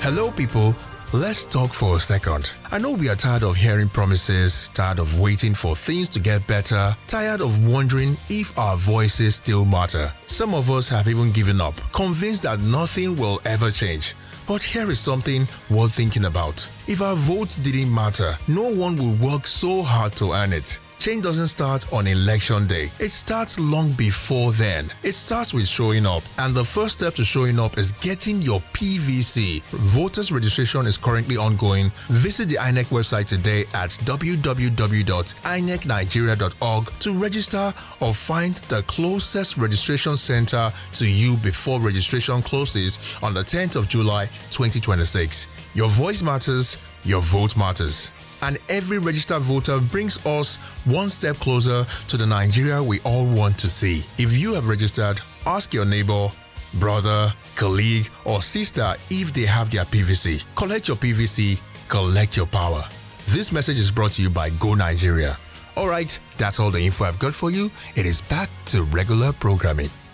Hello, people. Let's talk for a second. I know we are tired of hearing promises, tired of waiting for things to get better, tired of wondering if our voices still matter. Some of us have even given up, convinced that nothing will ever change. But here is something worth thinking about. If our votes didn't matter, no one would work so hard to earn it. Change doesn't start on election day. It starts long before then. It starts with showing up, and the first step to showing up is getting your PVC. Voters registration is currently ongoing. Visit the INEC website today at www.inecnigeria.org to register or find the closest registration center to you before registration closes on the 10th of July 2026. Your voice matters, your vote matters. And every registered voter brings us one step closer to the Nigeria we all want to see. If you have registered, ask your neighbor, brother, colleague, or sister if they have their PVC. Collect your PVC, collect your power. This message is brought to you by Go Nigeria. Alright, that's all the info I've got for you. It is back to regular programming.